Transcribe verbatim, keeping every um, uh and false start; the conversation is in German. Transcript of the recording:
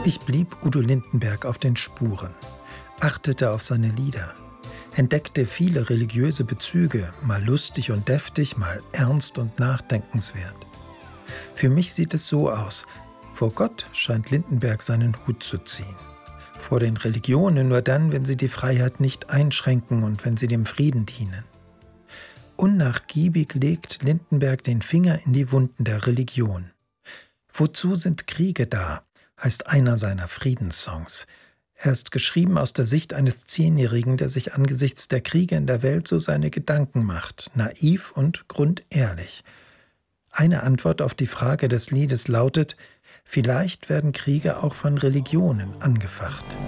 Ich blieb Udo Lindenberg auf den Spuren, achtete auf seine Lieder, entdeckte viele religiöse Bezüge, mal lustig und deftig, mal ernst und nachdenkenswert. Für mich sieht es so aus: Vor Gott scheint Lindenberg seinen Hut zu ziehen. Vor den Religionen nur dann, wenn sie die Freiheit nicht einschränken und wenn sie dem Frieden dienen. Unnachgiebig legt Lindenberg den Finger in die Wunden der Religion. »Wozu sind Kriege da?« heißt einer seiner Friedenssongs. Er ist geschrieben aus der Sicht eines Zehnjährigen, der sich angesichts der Kriege in der Welt so seine Gedanken macht, naiv und grundehrlich. Eine Antwort auf die Frage des Liedes lautet: Vielleicht werden Kriege auch von Religionen angefacht.